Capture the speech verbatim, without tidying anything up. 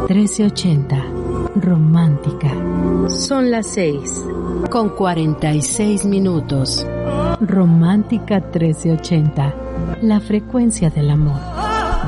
trece ochenta. Romántica. Son las seis con cuarenta y seis minutos. Romántica trece ochenta. La frecuencia del amor.